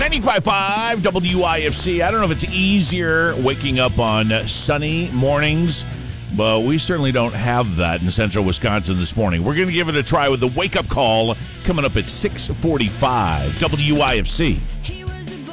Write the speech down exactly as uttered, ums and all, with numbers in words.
ninety-five point five W I F C. I don't know if it's easier waking up on sunny mornings, but we certainly don't have that in central Wisconsin this morning. We're going to give it a try with the wake-up call coming up at six forty-five W I F C.